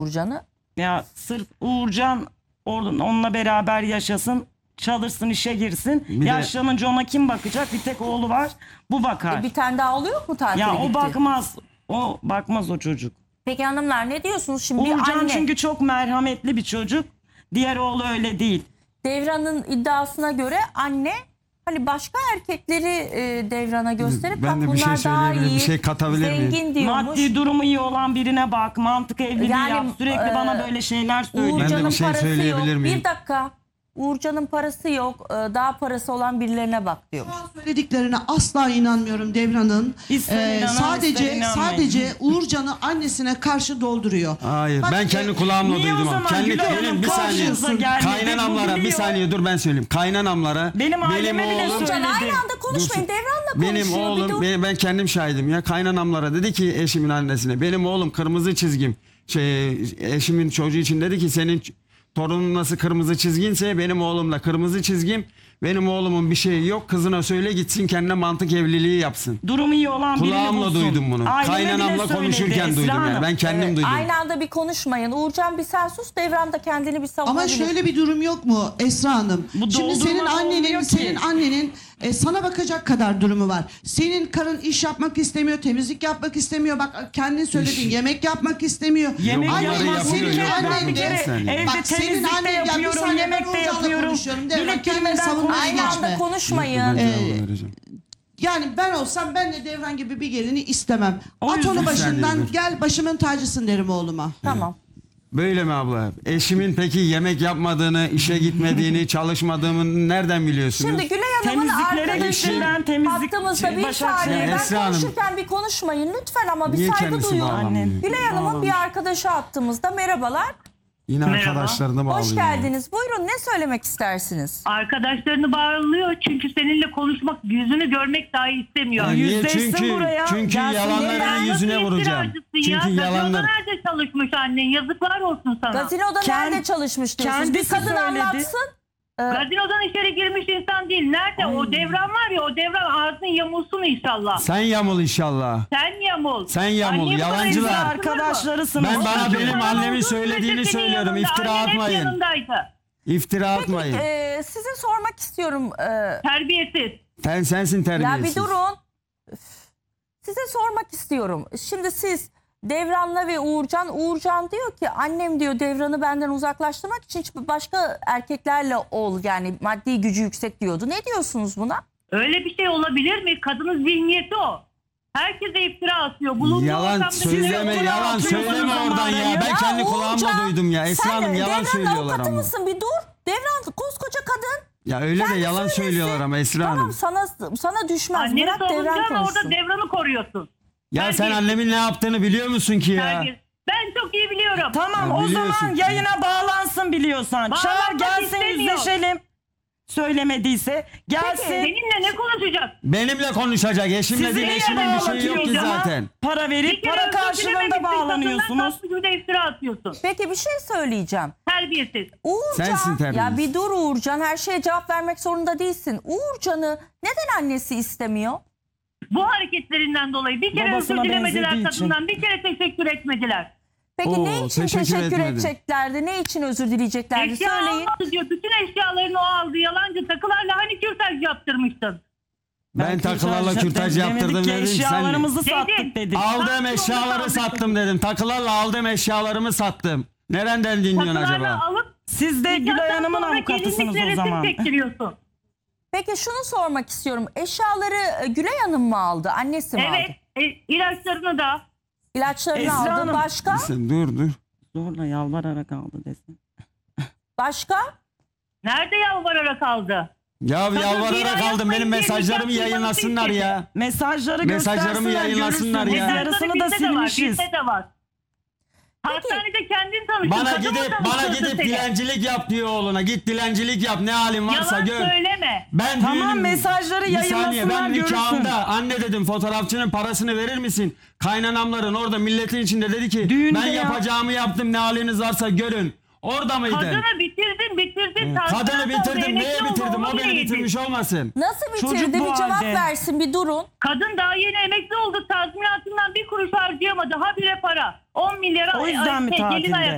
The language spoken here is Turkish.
Uğurcan'ı. Ya sırf Uğurcan onunla beraber yaşasın, çalışsın, işe girsin. Bir de- Yaşlanınca ona kim bakacak? Bir tek oğlu var. Bu bakar. Bir tane daha oluyor mu tatile Ya o gitti? bakmaz. O bakmaz o çocuk. Peki hanımlar ne diyorsunuz şimdi? Bir Uğurcan anne çünkü çok merhametli bir çocuk. Diğer oğlu öyle değil. Devran'ın iddiasına göre anne hani başka erkekleri Devran'a gösterip Ben de bak bir şey bunlar daha söyleyebilirim, iyi, bir şey katabilir miyim? zengin diyormuş. Maddi durumu iyi olan birine bak. Mantık evliliği Yani, yap. Sürekli bana böyle şeyler söylüyor. Ben de Uğurcan'ın bir şey parası yok. söyleyebilir miyim? Bir dakika. Uğurcan'ın parası yok. Daha parası olan birilerine bak diyormuş. Şu an söylediklerine asla inanmıyorum Devran'ın. İster inanan, ister Sadece inanmayın. Uğurcan'ı annesine karşı dolduruyor. Hayır, Bak, ben kendi kulağımla niye o duydum. zaman Kendi Gülay Hanım benim bir saniye. karşınıza gelmedi? Kaynanamlara Bu bir biliyor. saniye dur ben söyleyeyim. Kaynanamlara Benim aileme bile oğlum söyledi. Uğurcan aynı anda konuşmayın. Devran'la benim konuşuyor. Bir dur. oğlum ben kendim şahidim ya, kaynanamlara dedi ki eşimin annesine, benim oğlum kırmızı çizgim, eşimin çocuğu için dedi ki senin torunun nasıl kırmızı çizginse benim oğlum da kırmızı çizgim, benim oğlumun bir şeyi yok, kızına söyle gitsin kendine mantık evliliği yapsın. Durumu iyi olan birini Kulağımla bulsun. duydum bunu. Aileme bile Kaynanamla söyledi konuşurken Esra duydum yani. Hanım. Ben kendim duydum. Aynı anda bir konuşmayın. Uğurcan bir sen sus. Devran da kendini bir savunabilir. Ama şöyle bir durum yok mu Esra Hanım? Bu Şimdi doldurma senin da olmuyor ki. annenin sana bakacak kadar durumu var. Senin karın iş yapmak istemiyor, temizlik yapmak istemiyor. Bak kendin söyledin, yemek yapmak istemiyor. Yemek Yok, yapmak bunları yapıyor, senin yok, annen ben bir bir kere saniye. evde Bak, senin temizlik de annen- ya bir yapıyorum, saniye, yemek ben de Uğurcan'la yapıyorum. konuşuyorum. Devran, Bile kendini kelimeden savunmaya Aynı geçme. anda konuşmayın. Ben cevabını vereceğim. Yani ben olsam ben de Devran gibi bir gelini istemem. O At yüzden- onu Bir saniye başından, dur. gel başımın tacısın derim oğluma. Tamam. Böyle mi abla? Eşimin peki yemek yapmadığını, işe gitmediğini, çalışmadığımı nereden biliyorsunuz? Şimdi Gülay Hanım'ın Temizliklere arkadaşı gittiler, temizlik hattımızda bir Başakşehir. saniye. Ben Esra Hanım. konuşurken bir konuşmayın lütfen ama bir Niye saygı kendisi duyun. bağlanmıyor? Gülay Hanım'ın bir arkadaşı hattımızda. Merhabalar. Yine Merhaba. arkadaşlarına bağlıyor. Hoş geldiniz. Buyurun ne söylemek istersiniz? Arkadaşlarını bağlıyor çünkü seninle konuşmak, yüzünü görmek dahi istemiyor. Yani niye? Yüzleşsin Çünkü, buraya. çünkü Gelsin yalanların buraya. yüzüne Nasıl vuracağım. iftiracısın ya? Çünkü Gazinoda yalanlar. nerede çalışmış annen? Yazıklar olsun sana. Gazinoda Kend- nerede çalışmış diyorsunuz? Bir kendisi kadın söyledi. anlatsın. Gazinodan içeri girmiş insan değil. Nerede? O Devran var ya, o Devran ağzını yamulsun inşallah. Sen yamul inşallah. Sen yamul. Sen yamul, Annem yalancılar. Siz bana arkadaşlarısınız. Ben bana Çocuk benim falan annemin olduğu söylediğini sürece senin söylüyorum. yanında, İftira annen hep atmayın. yanındaydı. İftira atmayın. Size sormak istiyorum. Terbiyesiz. Sensin Ya terbiyesiz. bir durun. Üf. Size sormak istiyorum. Şimdi siz Devran'la ve Uğurcan diyor ki annem diyor Devran'ı benden uzaklaştırmak için hiç başka erkeklerle ol yani maddi gücü yüksek diyordu. Ne diyorsunuz buna? Öyle bir şey olabilir mi? Kadının zihniyeti o. Herkese iftira atıyor. Bulunduğu Yalan ortamda söyleme, iftira yalan atıyor. söyleme oradan ya. Ben kendi kulağımla Uğurcan, duydum ya. Esra sen Hanım yalan Devran'ın söylüyorlar avukatı ama. mısın? Bir dur. Devran koskoca kadın. Ya öyle de Kendi yalan söylesin. söylüyorlar ama Esra Tamam Hanım. sana düşmez. Anneni Bırak Devran savunacaksın, konuşsun. orada Devran'ı koruyorsun. Ya sen Terbiyesiz. annemin ne yaptığını biliyor musun ki ya? Terbiyesiz. Ben çok iyi biliyorum. Tamam Ya o biliyorsun zaman ki. yayına bağlansın biliyorsan. Çağır Bağlanmak gelsin istemiyor. yüzleşelim. Söylemediyse gelsin. Seninle ne konuşacak? Benimle konuşacak. Eşimle Sizi değil, niye eşimin bir şeyi yok ki bağlatıyor ama? zaten. Para Bir verip kere para özür karşılığında dilememişsin, bağlanıyorsunuz. kadından kalktı gibi de iftira atıyorsun. Peki bir şey söyleyeceğim. Terbiyesiz. Uğurcan, Sensin terbiyesiz. ya bir dur Uğurcan, her şeye cevap vermek zorunda değilsin. Uğurcan'ı neden annesi istemiyor? Bu hareketlerinden dolayı bir kere Babasına özür dilemediler benzediği için. kadından, bir kere teşekkür etmediler. Peki Oo, ne için teşekkür teşekkür etmedi. edeceklerdi? Ne için özür dileyeceklerdi? Eşya Söyleyin. almadı diyor. Bütün eşyalarını o aldı. Yalancı takılarla hani kürtaj yaptırmıştın. Ben takılarla kürtaj yaptırdım demedik ki, dedim, sen- eşyalarımızı Dedim. sattık dedik. Aldığım eşyaları sattım dedim. Takılarla aldığım eşyalarımı sattım. Nereden dinliyorsun Takılarla acaba? alıp Siz de Gülay nikahtan Hanım'ın sonra avukatısınız gelinlikle o resim zaman. çektiriyorsun. Peki şunu sormak istiyorum. Eşyaları Gülay Hanım mı aldı? Annesi mi aldı? Evet. İlaçlarını da. İlaçlarını Esra aldı. Hanım. Başka? Sen dur. Zorla yalvararak aldı desin. Başka? Nerede yalvararak aldı? Ya bir yalvararak ay aldım. yapmayın Benim diye mesajlarımı nikah yayınlasınlar kıymanızı ya. Mesajları Mesajlarımı göstersinler, yayınlasınlar görürsün. ya. Biz yarısını da Bizde de var, silmişiz. bizde de var. Hastanede kendin tanıştın. Bana kadın mı gidip tanıştırdı seni? dilencilik yap diyor oğluna. Git dilencilik yap. Ne halin varsa Yalan gör. söyleme. Ben Tamam, mesajları Bir saniye, yayınlasınlar, ben görürsün. nikahımda anne dedim fotoğrafçının parasını verir misin? Kaynanamların orada milletin içinde dedi ki Düğünde ben ya. yapacağımı yaptım, ne haliniz varsa görün. Orada mıydın? Kadını bitirdin. Kadını bitirdim. Neye bitirdim? O beni bitirmiş olmasın. Nasıl Çocuk bitirdi? bu Bir cevap halde. versin. Bir durun. Kadın daha yeni emekli oldu. Tazminatından bir kuruş harcayamadı. Habire para. 10 milyara O yüzden mi gelin tatilde? ayakkabı